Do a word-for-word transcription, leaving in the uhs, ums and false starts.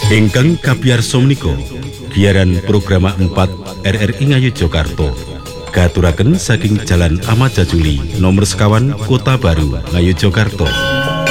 Ingkang kabiyarsa menika giaran program empat R R I Ngayogyakarta katuraken saking Jalan Ahmad Jajuli nomor sekawan Kota Baru Ngayogyakarta.